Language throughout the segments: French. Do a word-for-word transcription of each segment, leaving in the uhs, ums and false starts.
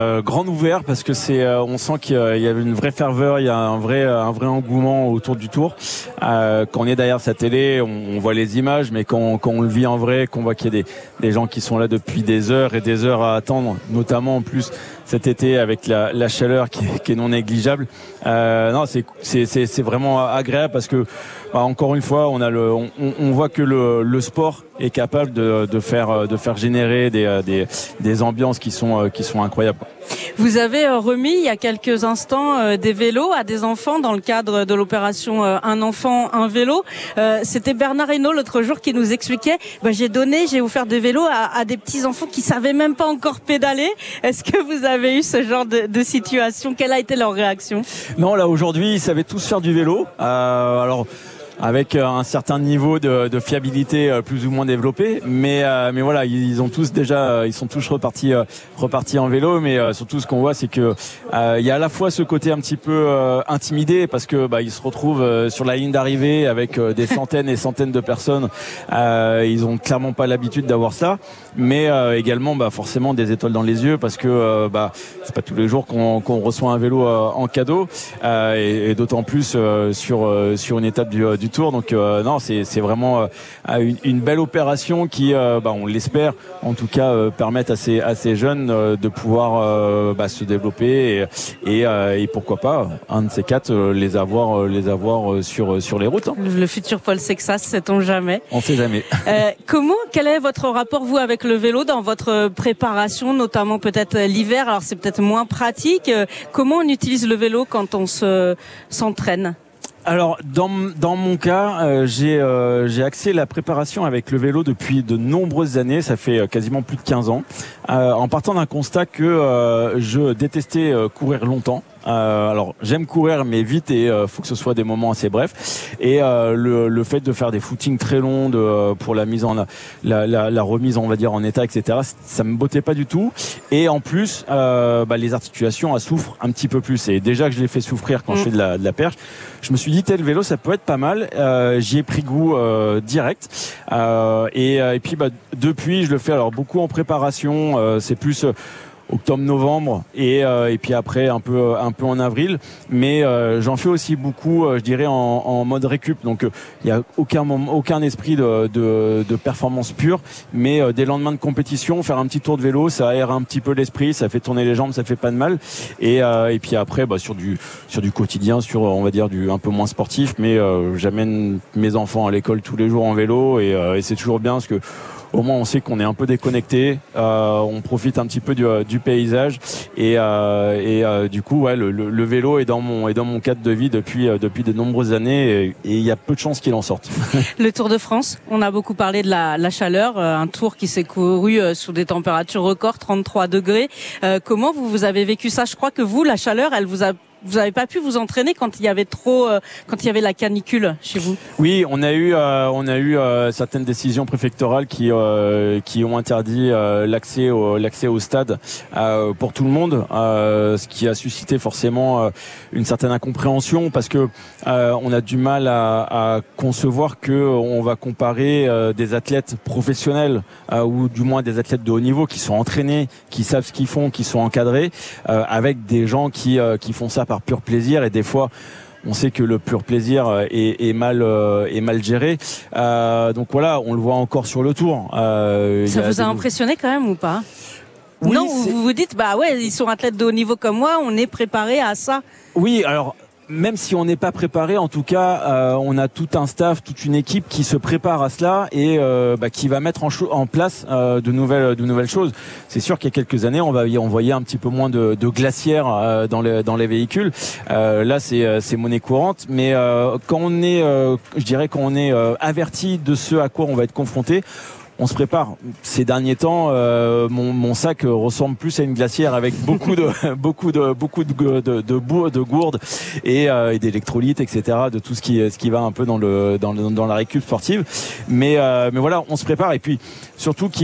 Euh, grand ouvert parce que c'est, euh, on sent qu'il y avait une vraie ferveur, il y a un vrai, un vrai engouement autour du Tour. Euh, quand on est derrière sa télé, on, on voit les images, mais quand, quand on le vit en vrai, qu'on voit qu'il y a des, des gens qui sont là depuis des heures et des heures à attendre, notamment en plus cet été avec la, la chaleur qui, qui est non négligeable. Euh, non, c'est, c'est, c'est, c'est vraiment agréable parce que, bah, encore une fois, on a le, on, on voit que le, le sport est capable de, de faire, de faire générer des, des, des ambiances qui sont, qui sont incroyables. Vous avez remis il y a quelques instants des vélos à des enfants dans le cadre de l'opération Un enfant, un vélo. C'était Bernard Hinault l'autre jour qui nous expliquait bah, j'ai donné, j'ai offert des vélos à, à des petits enfants qui savaient même pas encore pédaler. Est-ce que vous avez eu ce genre de, de situation? Quelle a été leur réaction? Non, là aujourd'hui, ils savaient tous faire du vélo. Euh, alors. avec un certain niveau de, de fiabilité plus ou moins développé, mais euh, mais voilà, ils ont tous déjà, ils sont tous repartis euh, repartis en vélo, mais euh, surtout ce qu'on voit, c'est que euh, il y a à la fois ce côté un petit peu euh, intimidé parce que bah ils se retrouvent euh, sur la ligne d'arrivée avec euh, des centaines et centaines de personnes, euh, ils ont clairement pas l'habitude d'avoir ça, mais euh, également bah forcément des étoiles dans les yeux parce que euh, bah c'est pas tous les jours qu'on qu'on reçoit un vélo euh, en cadeau, euh, et, et d'autant plus euh, sur euh, sur une étape du, du Tour. Donc euh, non, c'est c'est vraiment euh, une, une belle opération qui, euh, bah, on l'espère, en tout cas, euh, permettre à ces à ces jeunes euh, de pouvoir euh, bah, se développer et et, euh, et pourquoi pas un de ces quatre euh, les avoir euh, les avoir sur sur les routes. Hein. Le futur Paul Sexas, sait-on jamais. On sait jamais. euh, comment, quel est votre rapport vous avec le vélo dans votre préparation, notamment peut-être l'hiver? Alors c'est peut-être moins pratique. Comment on utilise le vélo quand on se s'entraîne? Alors dans dans mon cas, euh, j'ai euh, j'ai axé la préparation avec le vélo depuis de nombreuses années, ça fait euh, quasiment plus de quinze ans, euh, en partant d'un constat que euh, je détestais euh, courir longtemps. Euh, alors j'aime courir mais vite et euh, faut que ce soit des moments assez brefs, et euh, le, le fait de faire des footings très longs de, euh, pour la mise en la, la, la remise on va dire en état, etc., ça me bottait pas du tout, et en plus euh, bah, les articulations elles souffrent un petit peu plus, et déjà que je les fais souffrir quand mmh. je fais de la, de la perche, je me suis dit tel vélo ça peut être pas mal, euh, j'y ai pris goût euh, direct, euh, et, et puis bah, depuis je le fais alors beaucoup en préparation, euh, c'est plus euh, octobre-novembre et euh, et puis après un peu un peu en avril, mais euh, j'en fais aussi beaucoup, euh, je dirais en, en mode récup. Donc il euh, y a aucun moment, aucun esprit de de, de performance pure, mais euh, des lendemains de compétition, faire un petit tour de vélo, ça aère un petit peu l'esprit, ça fait tourner les jambes, ça fait pas de mal. Et euh, et puis après bah, sur du sur du quotidien, sur on va dire du un peu moins sportif, mais euh, j'amène mes enfants à l'école tous les jours en vélo, et, euh, et c'est toujours bien parce que au moins on sait qu'on est un peu déconnecté, euh, on profite un petit peu du, du paysage, et, euh, et euh, du coup ouais, le, le, le vélo est dans mon est dans mon cadre de vie depuis euh, depuis de nombreuses années, et il y a peu de chances qu'il en sorte. Le Tour de France, on a beaucoup parlé de la, la chaleur, euh, un Tour qui s'est couru euh, sous des températures records, trente-trois degrés. Euh, comment vous vous avez vécu ça? Je crois que vous, la chaleur, elle vous a Vous n'avez pas pu vous entraîner quand il y avait trop, euh, quand il y avait la canicule chez vous? Oui, on a eu, euh, on a eu euh, certaines décisions préfectorales qui, euh, qui ont interdit euh, l'accès au, l'accès au stade euh, pour tout le monde, euh, ce qui a suscité forcément euh, une certaine incompréhension, parce que euh, on a du mal à, à concevoir que on va comparer euh, des athlètes professionnels euh, ou du moins des athlètes de haut niveau qui sont entraînés, qui savent ce qu'ils font, qui sont encadrés, euh, avec des gens qui, euh, qui font ça par pur plaisir, et des fois on sait que le pur plaisir est, est mal euh, est mal géré, euh, donc voilà, on le voit encore sur le Tour. Euh, ça vous a impressionné quand même ou pas? Oui, non, vous vous dites bah ouais, ils sont athlètes de haut niveau comme moi, on est préparé à ça. Oui, alors même si on n'est pas préparé, en tout cas, euh, on a tout un staff, toute une équipe qui se prépare à cela, et euh, bah, qui va mettre en, cho- en place euh, de nouvelles, de nouvelles choses. C'est sûr qu'il y a quelques années, on va y envoyer un petit peu moins de, de glacières euh, dans les dans les véhicules. Euh, là, c'est c'est monnaie courante, mais euh, quand on est, euh, je dirais, quand on est euh, averti de ce à quoi on va être confronté, on se prépare. Ces derniers temps, euh, mon, mon sac ressemble plus à une glacière avec beaucoup de beaucoup de beaucoup de de, de, de, de gourdes et, euh, et d'électrolytes, et cetera. De tout ce qui ce qui va un peu dans le dans le, dans la récup sportive. Mais euh, mais voilà, on se prépare, et puis surtout qui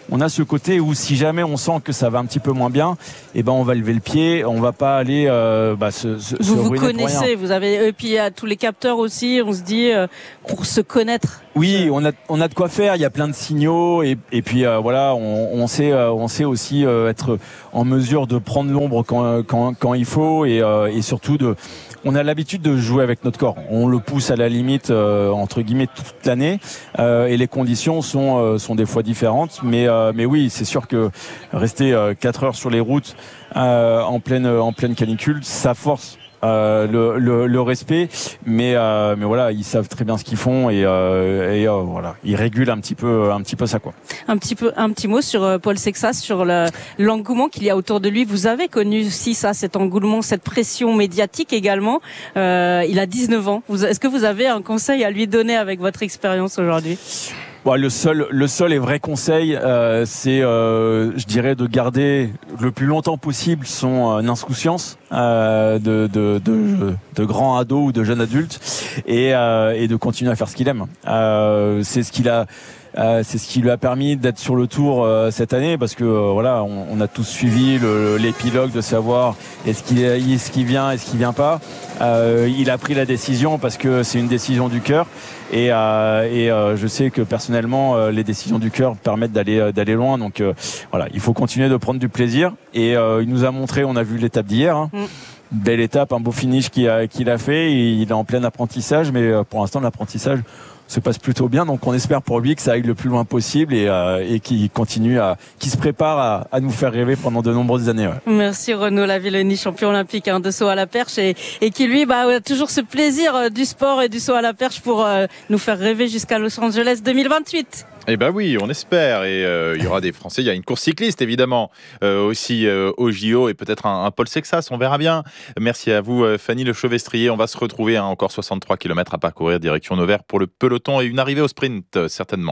on a ce côté où si jamais on sent que ça va un petit peu moins bien, eh ben on va lever le pied, on va pas aller euh, bah, se, se, vous se vous ruiner pour connaissez, rien. vous avez et puis il y a tous les capteurs aussi, on se dit euh, pour se connaître. Oui, on a on a de quoi faire. Il y a plein de signaux et et puis euh, voilà, on, on sait euh, on sait aussi euh, être en mesure de prendre l'ombre quand quand quand il faut et euh, et surtout de on a l'habitude de jouer avec notre corps. On le pousse à la limite euh, entre guillemets toute l'année euh, et les conditions sont euh, sont des fois différentes. Mais euh, mais oui, c'est sûr que rester euh, quatre heures sur les routes euh, en pleine en pleine canicule, ça force Euh, le, le, le respect, mais euh, mais voilà, ils savent très bien ce qu'ils font et, euh, et euh, voilà, ils régulent un petit peu un petit peu ça quoi. Un petit peu un petit mot sur euh, Paul Sexas, sur le, l'engouement qu'il y a autour de lui. Vous avez connu aussi ça, cet engouement, cette pression médiatique également. Euh, il a dix-neuf ans. Vous, est-ce que vous avez un conseil à lui donner avec votre expérience aujourd'hui? Bon, le seul, le seul et vrai conseil, euh, c'est, euh, je dirais, de garder le plus longtemps possible son euh, insouciance euh, de, de, de, de grand ado ou de jeune adulte, et, euh, et de continuer à faire ce qu'il aime. Euh, c'est ce qu'il a. Euh, c'est ce qui lui a permis d'être sur le tour euh, cette année, parce que euh, voilà, on, on a tous suivi le, l'épilogue de savoir est-ce qu'il est-ce qu'il vient, est-ce qu'il vient pas. Euh, il a pris la décision parce que c'est une décision du cœur, et, euh, et euh, je sais que personnellement euh, les décisions du cœur permettent d'aller euh, d'aller loin. Donc euh, voilà, il faut continuer de prendre du plaisir. Et euh, il nous a montré, on a vu l'étape d'hier. Hein. Mm. Belle étape, un beau finish qu'il a, qu'il a fait. Et il est en plein apprentissage, mais euh, pour l'instant l'apprentissage se passe plutôt bien, donc on espère pour lui que ça aille le plus loin possible et, euh, et qu'il continue à, qu'il se prépare à, à nous faire rêver pendant de nombreuses années. Ouais. Merci Renaud Lavillenie, champion olympique hein, de saut à la perche, et, et qui lui bah, a toujours ce plaisir euh, du sport et du saut à la perche pour euh, nous faire rêver jusqu'à Los Angeles deux mille vingt-huit. Eh ben oui, on espère. Et euh, il y aura des Français. Il y a une course cycliste, évidemment, euh, aussi euh, au J O, et peut-être un, un Paul Sexas. On verra bien. Merci à vous, Fanny Lechevestrier. On va se retrouver hein, encore soixante-trois kilomètres à parcourir direction Nevers pour le peloton et une arrivée au sprint, euh, certainement.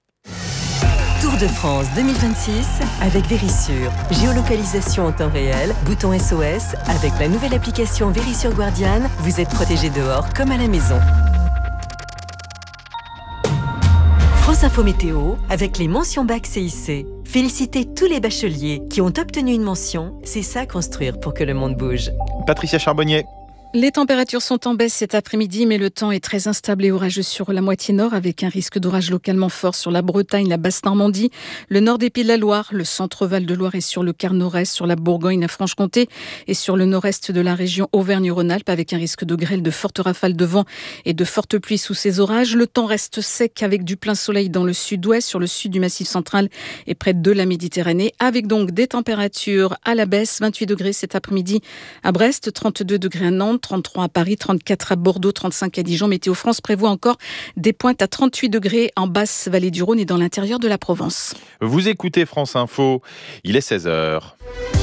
Tour de France deux mille vingt-six avec Verisure. Géolocalisation en temps réel, bouton S O S. Avec la nouvelle application Verisure Guardian, vous êtes protégé dehors comme à la maison. France Info Météo, avec les mentions bac C I C. Félicitez tous les bacheliers qui ont obtenu une mention. C'est ça construire pour que le monde bouge. Patricia Charbonnier. Les températures sont en baisse cet après-midi, mais le temps est très instable et orageux sur la moitié nord, avec un risque d'orage localement fort sur la Bretagne, la Basse-Normandie, le nord des Pays de la Loire, le centre-Val de Loire et sur le quart nord-est, sur la Bourgogne, la Franche-Comté et sur le nord-est de la région Auvergne-Rhône-Alpes, avec un risque de grêle, de fortes rafales de vent et de fortes pluies sous ces orages. Le temps reste sec avec du plein soleil dans le sud-ouest, sur le sud du Massif central et près de la Méditerranée, avec donc des températures à la baisse, vingt-huit degrés cet après-midi à Brest, trente-deux degrés à Nantes, trente-trois à Paris, trente-quatre à Bordeaux, trente-cinq à Dijon. Météo France prévoit encore des pointes à trente-huit degrés en basse vallée du Rhône et dans l'intérieur de la Provence. Vous écoutez France Info, il est seize heures.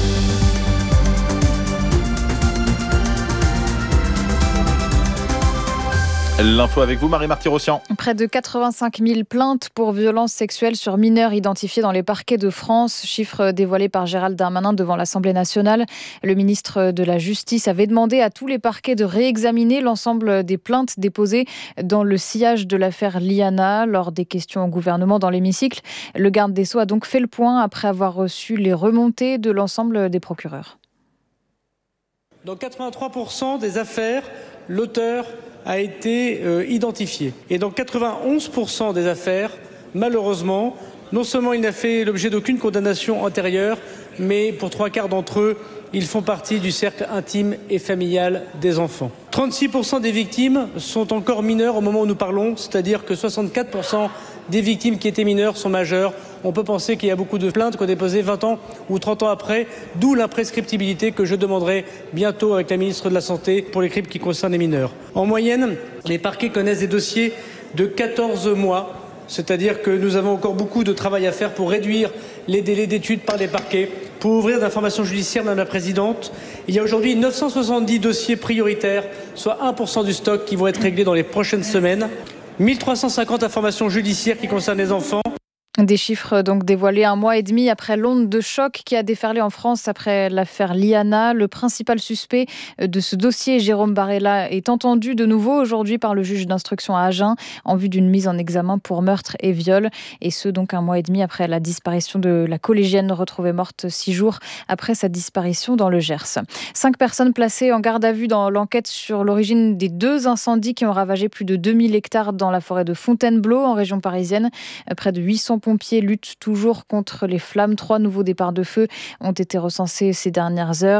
L'info avec vous, Marie-Marty Rossian. Près de quatre-vingt-cinq mille plaintes pour violences sexuelles sur mineurs identifiées dans les parquets de France. Chiffre dévoilé par Gérald Darmanin devant l'Assemblée nationale. Le ministre de la Justice avait demandé à tous les parquets de réexaminer l'ensemble des plaintes déposées dans le sillage de l'affaire Liana. Lors des questions au gouvernement dans l'hémicycle, le garde des Sceaux a donc fait le point après avoir reçu les remontées de l'ensemble des procureurs. Dans quatre-vingt-trois pour cent des affaires, l'auteur a été euh, identifié. Et dans quatre-vingt-onze pour cent des affaires, malheureusement, non seulement il n'a fait l'objet d'aucune condamnation antérieure, mais pour trois quarts d'entre eux, ils font partie du cercle intime et familial des enfants. trente-six pour cent des victimes sont encore mineures au moment où nous parlons, c'est-à-dire que soixante-quatre pour cent des victimes qui étaient mineures sont majeures. On peut penser qu'il y a beaucoup de plaintes qu'on a déposées vingt ans ou trente ans après, d'où l'imprescriptibilité que je demanderai bientôt avec la ministre de la Santé pour les crimes qui concernent les mineurs. En moyenne, les parquets connaissent des dossiers de quatorze mois, c'est-à-dire que nous avons encore beaucoup de travail à faire pour réduire les délais d'études par les parquets, pour ouvrir d'informations judiciaires, Madame la Présidente. Il y a aujourd'hui neuf cent soixante-dix dossiers prioritaires, soit un pour cent du stock, qui vont être réglés dans les prochaines semaines. mille trois cent cinquante informations judiciaires qui concernent les enfants. Des chiffres donc dévoilés un mois et demi après l'onde de choc qui a déferlé en France après l'affaire Liana. Le principal suspect de ce dossier, Jérôme Barella, est entendu de nouveau aujourd'hui par le juge d'instruction à Agen en vue d'une mise en examen pour meurtre et viol. Et ce, donc un mois et demi après la disparition de la collégienne retrouvée morte six jours après sa disparition dans le Gers. Cinq personnes placées en garde à vue dans l'enquête sur l'origine des deux incendies qui ont ravagé plus de deux mille hectares dans la forêt de Fontainebleau en région parisienne. Près de huit cents pompiers luttent toujours contre les flammes. Trois nouveaux départs de feu ont été recensés ces dernières heures.